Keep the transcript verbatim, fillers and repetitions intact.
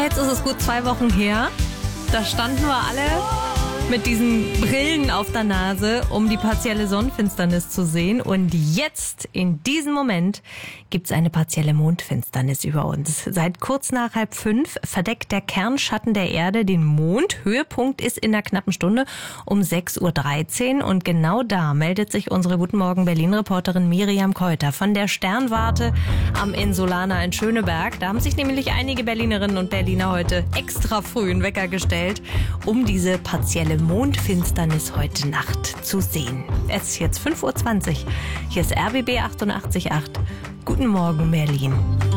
Jetzt ist es gut zwei Wochen her. Da standen wir alle mit diesen Brillen auf der Nase, um die partielle Sonnenfinsternis zu sehen. Und jetzt, in diesem Moment, gibt's eine partielle Mondfinsternis über uns. Seit kurz nach halb fünf verdeckt der Kernschatten der Erde den Mond. Höhepunkt ist in einer knappen Stunde um sechs Uhr dreizehn. Und genau da meldet sich unsere Guten Morgen Berlin-Reporterin Miriam Keuter von der Sternwarte am Insulaner in Schöneberg. Da haben sich nämlich einige Berlinerinnen und Berliner heute extra früh einen Wecker gestellt, um diese partielle Mondfinsternis heute Nacht zu sehen. Es ist jetzt fünf Uhr zwanzig. Hier ist R B B achtundachtzig Komma acht. Guten Morgen, Berlin.